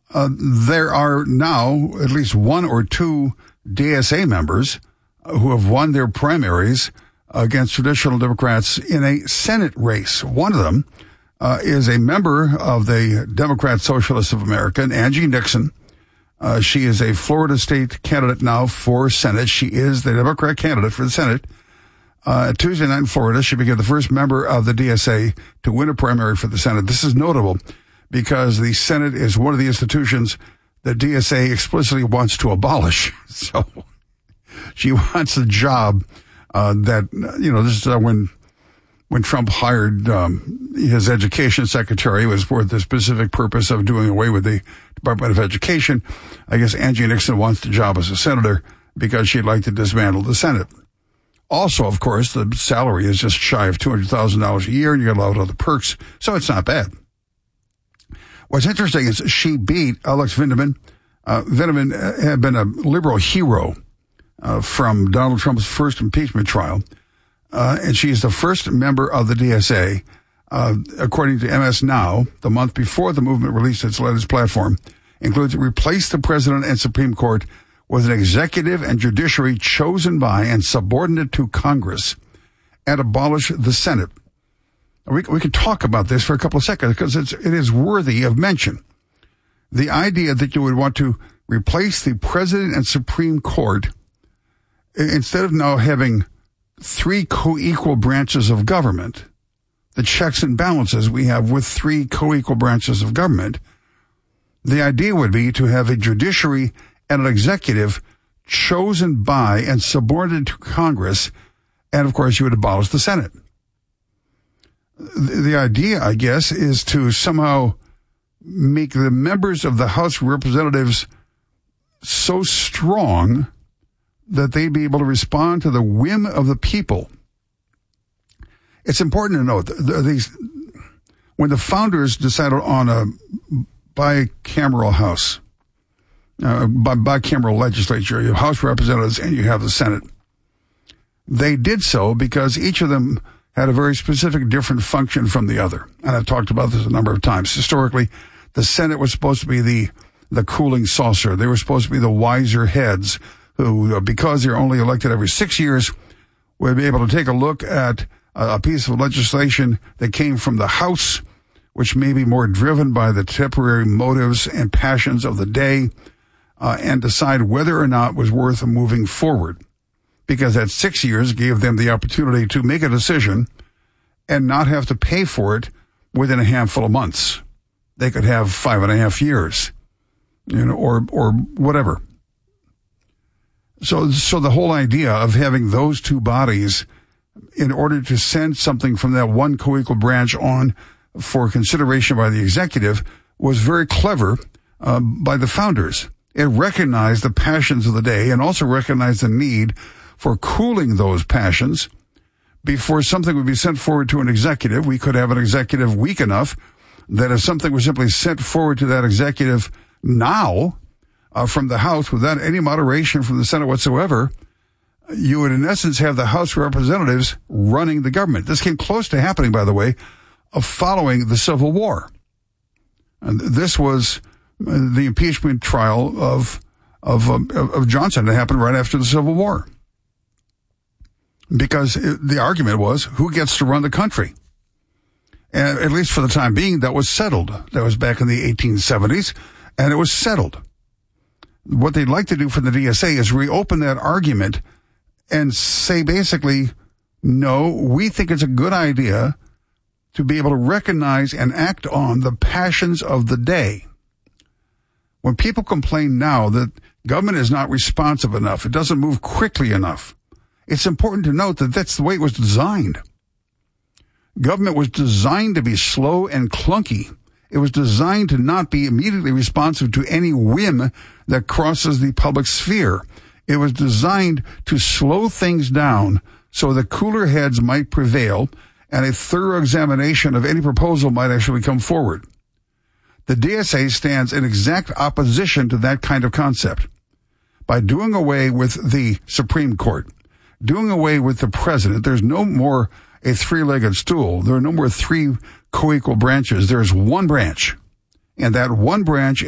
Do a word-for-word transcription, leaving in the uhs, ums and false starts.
uh, there are now at least one or two D S A members who have won their primaries against traditional Democrats in a Senate race. One of them uh, is a member of the Democrat Socialists of America, Angie Nixon. Uh, she is a Florida state candidate now for Senate. She is the Democrat candidate for the Senate. Uh, Tuesday night in Florida, she became the first member of the D S A to win a primary for the Senate. This is notable because the Senate is one of the institutions that D S A explicitly wants to abolish. So she wants a job uh, that, you know, this is uh, when when Trump hired um, his education secretary. It was for the specific purpose of doing away with the Department of Education. I guess Angie Nixon wants the job as a senator because she'd like to dismantle the Senate. Also, of course, the salary is just shy of two hundred thousand dollars a year, and you get a lot of other perks, so it's not bad. What's interesting is she beat Alex Vindman. Uh, Vindman had been a liberal hero uh, from Donald Trump's first impeachment trial, uh, and she is the first member of the D S A, uh, according to M S Now, the month before the movement released its latest platform, includes replace the president and Supreme Court with an executive and judiciary chosen by and subordinate to Congress, and abolish the Senate. We, we could talk about this for a couple of seconds because it's, it is worthy of mention. The idea that you would want to replace the president and Supreme Court, instead of now having three co-equal branches of government, the checks and balances we have with three co-equal branches of government, the idea would be to have a judiciary and an executive chosen by and subordinate to Congress, and of course you would abolish the Senate. The, the idea, I guess, is to somehow make the members of the House of Representatives so strong that they'd be able to respond to the whim of the people. It's important to note that these, when the founders decided on a bicameral House, Uh, by bicameral legislature, you have House Representatives and you have the Senate. They did so because each of them had a very specific different function from the other. And I've talked about this a number of times. Historically, the Senate was supposed to be the, the cooling saucer. They were supposed to be the wiser heads who, because they're only elected every six years, would be able to take a look at a, a piece of legislation that came from the House, which may be more driven by the temporary motives and passions of the day, Uh, and decide whether or not it was worth moving forward. Because that six years gave them the opportunity to make a decision and not have to pay for it within a handful of months. They could have five and a half years, you know, or, or whatever. So, so the whole idea of having those two bodies in order to send something from that one co-equal branch on for consideration by the executive was very clever, uh, by the founders. It recognized the passions of the day and also recognized the need for cooling those passions before something would be sent forward to an executive. We could have an executive weak enough that if something was simply sent forward to that executive now uh, from the House without any moderation from the Senate whatsoever, you would in essence have the House of Representatives running the government. This came close to happening, by the way, of following the Civil War. And this was the impeachment trial of of of, of Johnson that happened right after the Civil War, because it, the argument was who gets to run the country, and at least for the time being, that was settled. That was back in the eighteen seventies, and it was settled. What they'd like to do for the D S A is reopen that argument and say basically, no, we think it's a good idea to be able to recognize and act on the passions of the day. When people complain now that government is not responsive enough, it doesn't move quickly enough, it's important to note that that's the way it was designed. Government was designed to be slow and clunky. It was designed to not be immediately responsive to any whim that crosses the public sphere. It was designed to slow things down so that cooler heads might prevail and a thorough examination of any proposal might actually come forward. The D S A stands in exact opposition to that kind of concept. By doing away with the Supreme Court, doing away with the president, there's no more a three-legged stool. There are no more three co-equal branches. There's one branch, and that one branch